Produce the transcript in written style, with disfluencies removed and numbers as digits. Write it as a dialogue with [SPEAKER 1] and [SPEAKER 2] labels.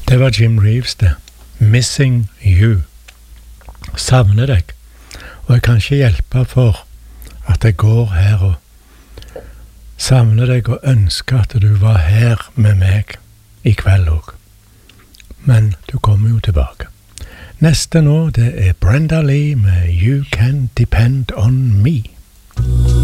[SPEAKER 1] Det var Jim Reeves det. Missing You. Savner deg. Og jeg kan ikke hjelpe for at jeg går her og savner deg og ønsker at du var her med meg i kveld også. Men du kommer jo tilbake. Neste nå, det er Brenda Lee med You Can Depend On Me.